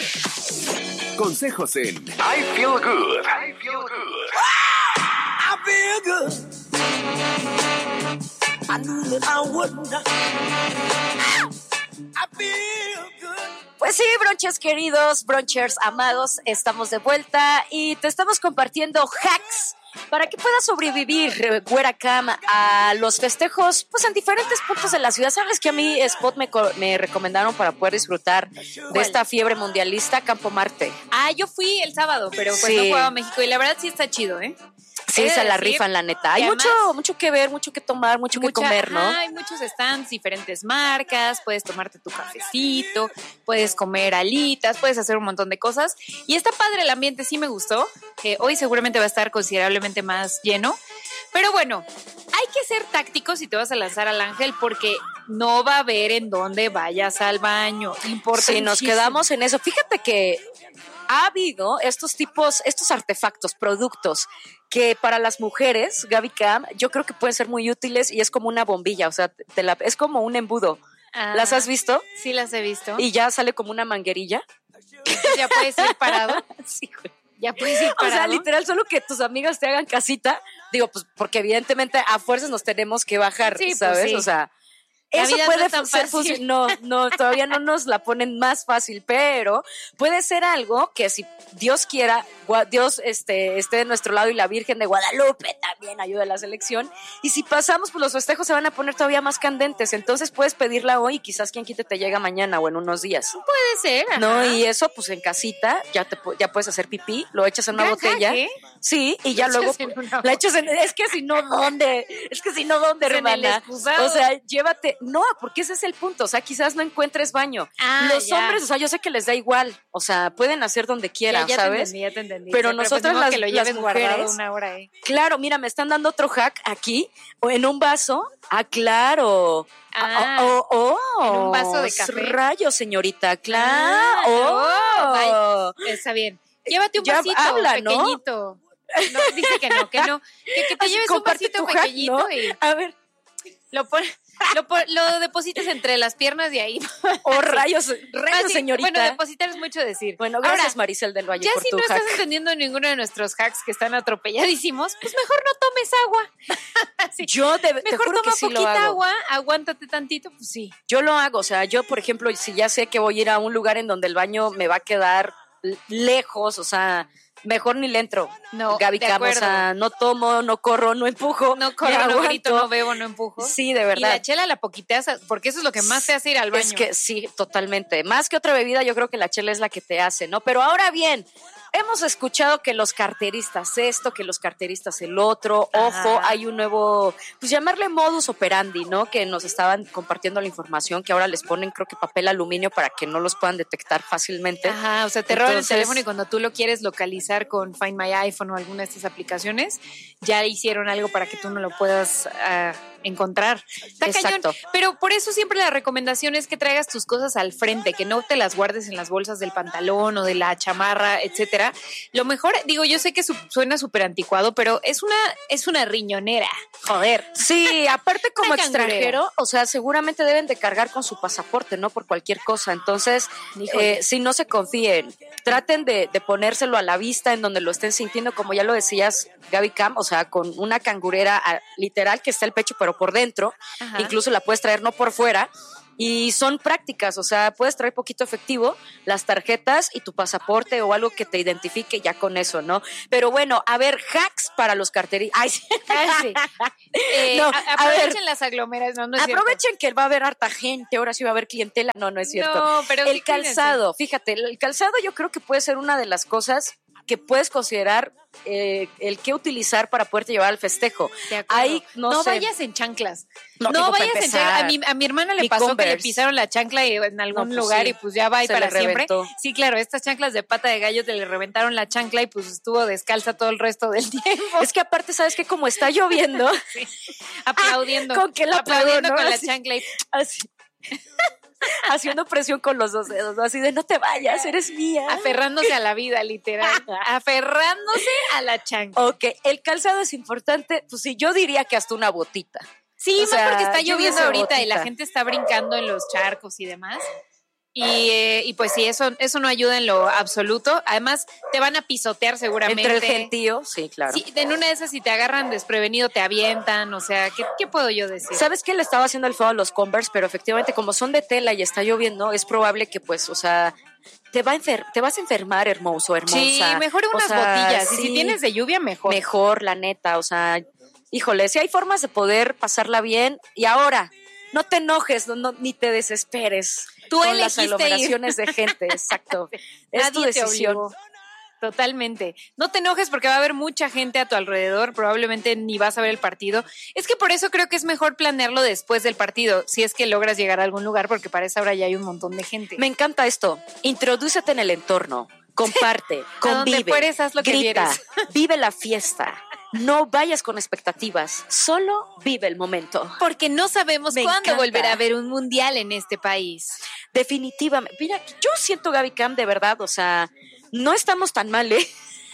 Consejos en I Feel Good. I Feel Good. I feel good. I knew that I wouldn't. I feel good. Pues sí, bronchers queridos, bronchers amados, estamos de vuelta y te estamos compartiendo hacks para que puedas sobrevivir, güera Cam, a los festejos pues en diferentes puntos de la ciudad. ¿Sabes que a mí Spot me recomendaron para poder disfrutar de esta fiebre mundialista? Campo Marte. Ah, yo fui el sábado, pero pues Sí. no jugaba a México y la verdad sí está chido, ¿eh? Sí, se la decir, rifan, la neta. Hay además, mucho que ver, mucho que tomar, mucho que comer, ¿no? Hay muchos stands, diferentes marcas, puedes tomarte tu cafecito, puedes comer alitas, puedes hacer un montón de cosas. Y está padre el ambiente, sí me gustó. Hoy seguramente va a estar considerablemente más lleno. Pero bueno, hay que ser tácticos si te vas a lanzar al Ángel porque no va a haber en dónde vayas al baño. Sí, nos quedamos en eso. Fíjate que ha habido estos artefactos, productos que para las mujeres, Gaby Cam, yo creo que pueden ser muy útiles y es como una bombilla, o sea, es como un embudo. ¿Las has visto? Sí, las he visto. Y ya sale como una manguerilla. Ya puedes ir parado. Sí, güey. Ya puedes ir parado. O sea, literal, solo que tus amigas te hagan casita. Digo, pues porque evidentemente a fuerzas nos tenemos que bajar, Sí, ¿sabes? pues sí. O sea, La eso vida puede no es tan ser fácil. no, todavía no nos la ponen más fácil, pero puede ser algo que si Dios quiera, Dios esté de nuestro lado y la Virgen de Guadalupe también ayuda a la selección. Y si pasamos, pues los festejos se van a poner todavía más candentes. Entonces puedes pedirla hoy y quizás quien quite te llega mañana o en unos días. Puede ser, ajá. No, y eso pues en casita ya puedes hacer pipí, lo echas en una Ajá, botella. ¿qué? Sí, y ya Lo luego echas en una la echas en, es que si no, ¿dónde, En el hermana? excusado. O sea, llévate, no, porque ese es el punto, o sea, quizás no encuentres baño. Los ya. hombres, o sea, yo sé que les da igual, o sea, pueden hacer donde quieran, ya ¿sabes? Ya te entendí. Pero Sí, nosotras pues, ni modo las- que lo las lleves guardado mujeres- una hora ahí. Claro, mira, me están dando otro hack aquí, o en un vaso. Ah, claro. En un vaso de café. Rayos, señorita, claro. Está bien. Llévate un Ya vasito habla, ¿no? pequeñito. No, dice que no. Que te lleves un Comparte vasito tu hack, pequeñito ¿no? y A ver, lo depositas entre las piernas y ahí. rayos, Así, señorita. Bueno, depositar es mucho decir. Bueno, gracias, Ahora, Maricel del Valle, ya por si tu no hack. estás entendiendo ninguno de nuestros hacks que están atropelladísimos, pues mejor no tomes agua. Sí. Yo te Mejor juro toma que sí lo poquita hago. agua, aguántate tantito, pues sí. Yo lo hago, o sea, yo, por ejemplo, si ya sé que voy a ir a un lugar en donde el baño me va a quedar lejos, o sea, mejor ni le entro. No, Gaby de Cam, o acuerdo. sea, no tomo, no corro, no empujo. No me corro, no aguanto. grito, no bebo, no empujo. Sí, de Y verdad. la chela la poquiteas, porque eso es lo que más te hace ir al baño. Es que sí, totalmente. Más que otra bebida, yo creo que la chela es la que te hace, ¿no? Pero ahora bien, hemos escuchado que los carteristas esto, que los carteristas el otro. Ojo, Ajá. hay un nuevo, pues llamarle modus operandi, ¿no? Que nos estaban compartiendo la información, que ahora les ponen, creo que papel aluminio para que no los puedan detectar fácilmente. Ajá, o sea, te roban el Entonces- teléfono y cuando tú lo quieres localizar con Find My iPhone o alguna de estas aplicaciones, ya hicieron algo para que tú no lo puedas encontrar. Está cañón. Exacto. Pero por eso siempre la recomendación es que traigas tus cosas al frente, que no te las guardes en las bolsas del pantalón o de la chamarra, etcétera. Lo mejor, digo, yo sé que suena súper anticuado, pero es una riñonera. Joder. Sí, aparte como Una cangurera. extranjero, o sea, seguramente deben de cargar con su pasaporte, ¿no? Por cualquier cosa. Entonces, Híjole. si no se confíen, traten de ponérselo a la vista en donde lo estén sintiendo, como ya lo decías, Gaby Cam, o sea, con una cangurera literal que está el pecho, pero por dentro. Ajá. Incluso la puedes traer no por fuera. Y son prácticas, o sea, puedes traer poquito efectivo, las tarjetas y tu pasaporte o algo que te identifique ya con eso, ¿no? Pero bueno, a ver, hacks para los carteristas. Ay, sí. Sí. No, Aprovechen a ver. las aglomeraciones, no es cierto. Aprovechen que va a haber harta gente, ahora sí va a haber clientela. No, no es cierto. No, pero el sí, cuídense. calzado, fíjate, el calzado yo creo que puede ser una de las cosas que puedes considerar el que utilizar para poderte llevar al festejo. De acuerdo. Ahí, no sé. vayas en chanclas. No, No digo, para vayas en empezar. chanclas. A mi hermana le Ni pasó que le Converse. pisaron la chancla en algún No, pues lugar sí. y pues ya va y Se para le siempre. reventó. Sí, claro, estas chanclas de pata de gallo te le reventaron la chancla y pues estuvo descalza todo el resto del tiempo. Es que aparte, ¿sabes qué? Como está lloviendo, Aplaudiendo. ¿con qué la aplaudiendo aplaudo, no? con la Así. chancla y así, haciendo presión con los dos dedos, ¿no? Así de no te vayas, eres mía. aferrándose a la vida, literal. Aferrándose a la chancla. Ok, el calzado es importante, pues sí, yo diría que hasta una botita. Sí, O más sea, porque está yo lloviendo hubiese ahorita y la botita. gente está brincando en los charcos y demás. Y pues sí, eso no ayuda en lo absoluto. Además, te van a pisotear seguramente. Entre el gentío, sí, claro. Sí, en una de esas, si te agarran desprevenido, te avientan. O sea, ¿qué puedo yo decir? ¿Sabes qué? Le estaba haciendo el feo a los Converse, pero efectivamente, como son de tela y está lloviendo, es probable que, pues, o sea, te vas a enfermar, hermoso, hermosa. Sí, mejor unas botillas. Sí, y si tienes de lluvia, mejor. Mejor, la neta, o sea, híjole, si hay formas de poder pasarla bien. Y ahora, no te enojes, ni te desesperes. Tú con las elegiste aglomeraciones de gente, exacto. Es tu Nadie te decisión. obligó. Totalmente. No te enojes porque va a haber mucha gente a tu alrededor, probablemente ni vas a ver el partido. Es que por eso creo que es mejor planearlo después del partido, si es que logras llegar a algún lugar, porque para esa hora ya hay un montón de gente. Me encanta esto. Introdúcete en el entorno, comparte, A donde convive, fueres, haz lo que grita, quieres. vive la fiesta. No vayas con expectativas, solo vive el momento. Porque no sabemos Me cuándo encanta. volverá a haber un mundial en este país. Definitivamente. Mira, yo siento, Gaby Cam, de verdad, o sea, no estamos tan mal, ¿eh?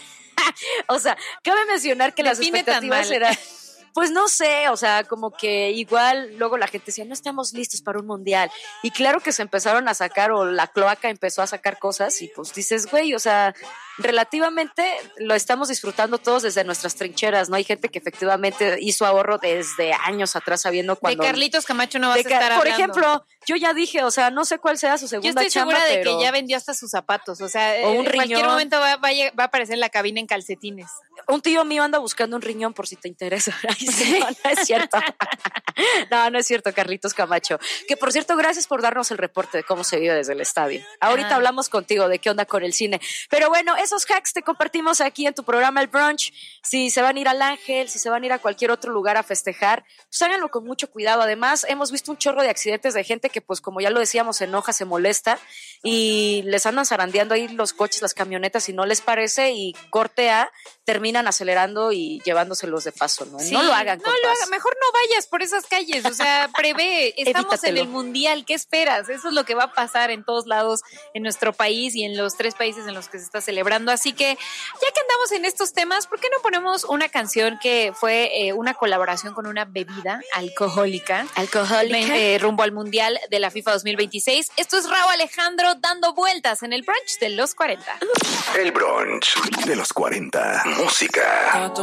O sea, cabe mencionar que las Define tan expectativas mal. eran, pues no sé, o sea, como que igual luego la gente decía, no estamos listos para un mundial. Y claro que se empezaron a sacar, o la cloaca empezó a sacar cosas, y pues dices, güey, o sea, relativamente lo estamos disfrutando todos desde nuestras trincheras, ¿no? Hay gente que efectivamente hizo ahorro desde años atrás, sabiendo cuando... De Carlitos Camacho no vas a estar Por hablando. ejemplo, yo ya dije, o sea, no sé cuál sea su Yo segunda estoy chamba, segura de pero que ya vendió hasta sus zapatos. O sea, O un en cualquier riñón. momento va a aparecer en la cabina en calcetines. un tío mío anda buscando un riñón por si te interesa. Ay, sí, no es cierto. No es cierto, Carlitos Camacho. Que por cierto, gracias por darnos el reporte de cómo se vive desde el estadio. Ahorita hablamos contigo de qué onda con el cine. Pero bueno, esos hacks te compartimos aquí en tu programa El Brunch. Si se van a ir al Ángel, si se van a ir a cualquier otro lugar a festejar, pues háganlo con mucho cuidado. Además, hemos visto un chorro de accidentes de gente que, pues como ya lo decíamos, se enoja, se molesta y les andan zarandeando ahí los coches, las camionetas y no les parece, y corte A, terminan acelerando y llevándoselos de paso, ¿no? Sí, No lo hagan, no lo compas. hagan, mejor no vayas por esas calles, o sea, prevé, estamos Evítatelo. en el mundial, ¿qué esperas? Eso es lo que va a pasar en todos lados en nuestro país y en los 3 países en los que se está celebrando, así que ya que andamos en estos temas, ¿por qué no ponemos una canción que fue una colaboración con una bebida alcohólica? Rumbo al mundial de la FIFA 2026. Esto es Rauw Alejandro dando vueltas en el brunch de los 40. El brunch de los 40. Música.